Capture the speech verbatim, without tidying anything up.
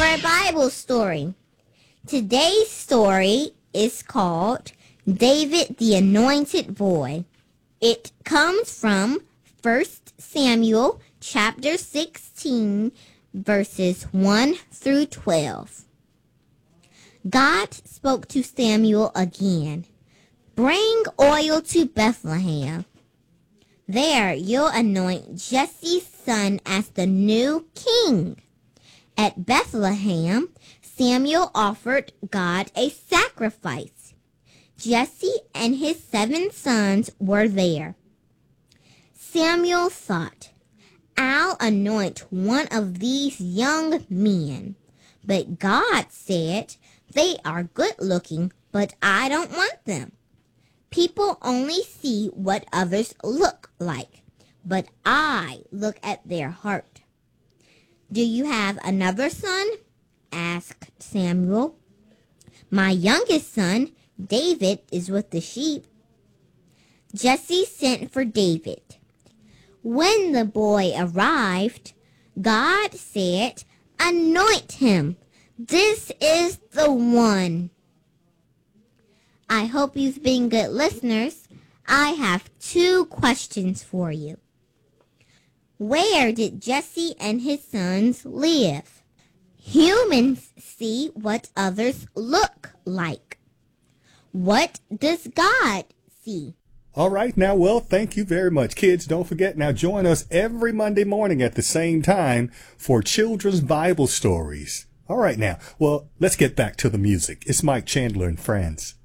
our Bible story. Today's story is called David the Anointed Boy. It comes from First Samuel chapter sixteen, verses one through twelve. God spoke to Samuel again. Bring oil to Bethlehem. There you'll anoint Jesse's son as the new king. At Bethlehem, Samuel offered God a sacrifice. Jesse and his seven sons were there. Samuel thought, I'll anoint one of these young men. But God said, they are good looking, but I don't want them. People only see what others look like, but I look at their heart. Do you have another son? Asked Samuel. My youngest son, David, is with the sheep. Jesse sent for David. When the boy arrived, God said, anoint him. This is the one. I hope you've been good listeners. I have two questions for you. Where did Jesse and his sons live? Humans see what others look like. What does God see? All right, now, well, thank you very much. Kids, don't forget, now join us every Monday morning at the same time for Children's Bible Stories. All right, now, well, let's get back to the music. It's Mike Chandler and friends.